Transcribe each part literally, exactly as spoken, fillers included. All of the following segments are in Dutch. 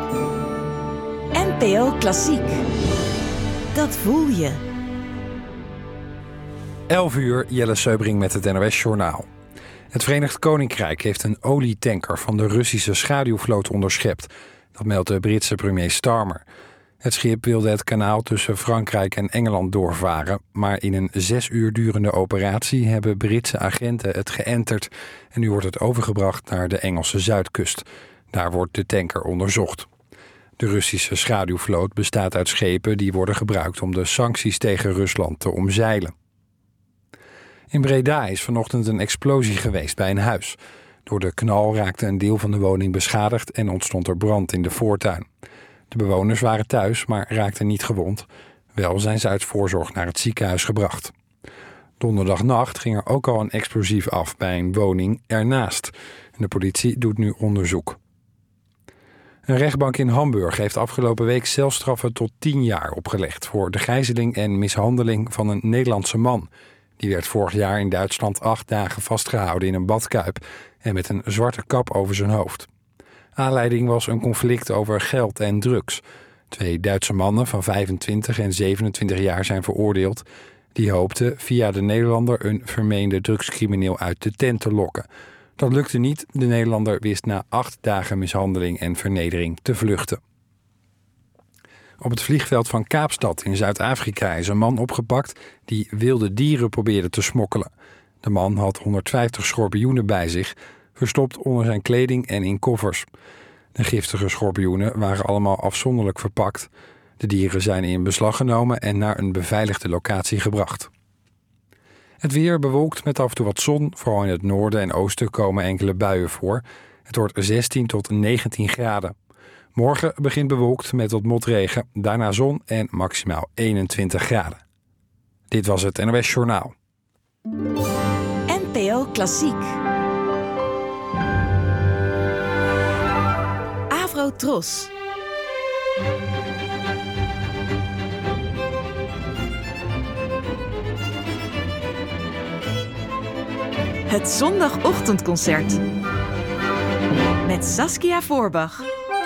N P O Klassiek. Dat voel je. elf uur, Jelle Seubring met het N O S-journaal. Het Verenigd Koninkrijk heeft een olietanker van de Russische schaduwvloot onderschept. Dat meldt de Britse premier Starmer. Het schip wilde het kanaal tussen Frankrijk en Engeland doorvaren, maar in een zes uur durende operatie hebben Britse agenten het geënterd en nu wordt het overgebracht naar de Engelse zuidkust. Daar wordt de tanker onderzocht. De Russische schaduwvloot bestaat uit schepen die worden gebruikt om de sancties tegen Rusland te omzeilen. In Breda is vanochtend een explosie geweest bij een huis. Door de knal raakte een deel van de woning beschadigd en ontstond er brand in de voortuin. De bewoners waren thuis, maar raakten niet gewond. Wel zijn ze uit voorzorg naar het ziekenhuis gebracht. Donderdagnacht ging er ook al een explosief af bij een woning ernaast. En de politie doet nu onderzoek. Een rechtbank in Hamburg heeft afgelopen week celstraffen tot tien jaar opgelegd voor de gijzeling en mishandeling van een Nederlandse man. Die werd vorig jaar in Duitsland acht dagen vastgehouden in een badkuip en met een zwarte kap over zijn hoofd. Aanleiding was een conflict over geld en drugs. Twee Duitse mannen van vijfentwintig en zevenentwintig jaar zijn veroordeeld. Die hoopten via de Nederlander een vermeende drugscrimineel uit de tent te lokken. Dat lukte niet. De Nederlander wist na acht dagen mishandeling en vernedering te vluchten. Op het vliegveld van Kaapstad in Zuid-Afrika is een man opgepakt die wilde dieren probeerde te smokkelen. De man had honderdvijftig schorpioenen bij zich, verstopt onder zijn kleding en in koffers. De giftige schorpioenen waren allemaal afzonderlijk verpakt. De dieren zijn in beslag genomen en naar een beveiligde locatie gebracht. Het weer bewolkt met af en toe wat zon. Vooral in het noorden en oosten komen enkele buien voor. Het wordt zestien tot negentien graden. Morgen begint bewolkt met wat motregen, daarna zon en maximaal eenentwintig graden. Dit was het N O S-journaal. N P O Klassiek. Avro Tros. Het zondagochtendconcert. Met Saskia Voorbach.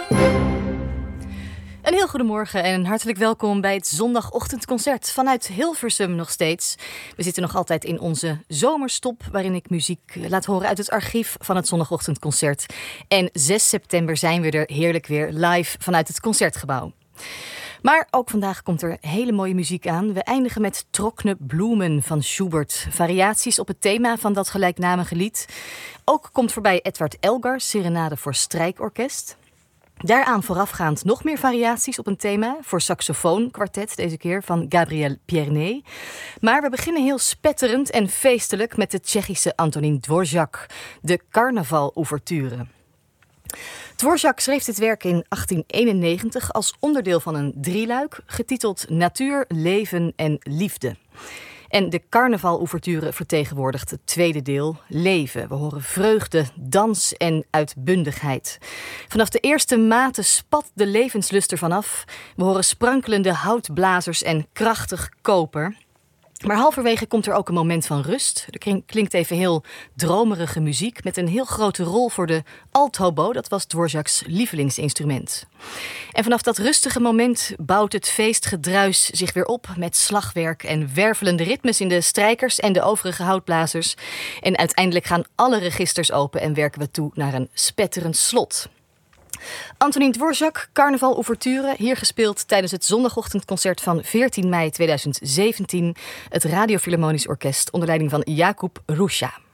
Een heel goedemorgen en hartelijk welkom bij het zondagochtendconcert vanuit Hilversum nog steeds. We zitten nog altijd in onze zomerstop waarin ik muziek laat horen uit het archief van het zondagochtendconcert. En zes september zijn we er heerlijk weer live vanuit het Concertgebouw. Maar ook vandaag komt er hele mooie muziek aan. We eindigen met Trockene Bloemen van Schubert. Variaties op het thema van dat gelijknamige lied. Ook komt voorbij Edward Elgar, Serenade voor strijkorkest. Daaraan voorafgaand nog meer variaties op een thema voor saxofoonkwartet, deze keer van Gabriel Pierné. Maar we beginnen heel spetterend en feestelijk met de Tsjechische Antonín Dvořák, de Carnaval-ouverture. Dvořák schreef dit werk in achttien eenennegentig als onderdeel van een drieluik, getiteld Natuur, Leven en Liefde. En de Carnaval-ouverture vertegenwoordigt het tweede deel, leven. We horen vreugde, dans en uitbundigheid. Vanaf de eerste maten spat de levenslust ervan af. We horen sprankelende houtblazers en krachtig koper. Maar halverwege komt er ook een moment van rust. Er klinkt even heel dromerige muziek met een heel grote rol voor de althobo. Dat was Dvořák's lievelingsinstrument. En vanaf dat rustige moment bouwt het feestgedruis zich weer op met slagwerk en wervelende ritmes in de strijkers en de overige houtblazers. En uiteindelijk gaan alle registers open en werken we toe naar een spetterend slot. Antonín Dvořák, Carnaval Ouverture, hier gespeeld tijdens het zondagochtendconcert van veertien mei tweeduizend zeventien. Het Radio Philharmonisch Orkest onder leiding van Jakub Hruša.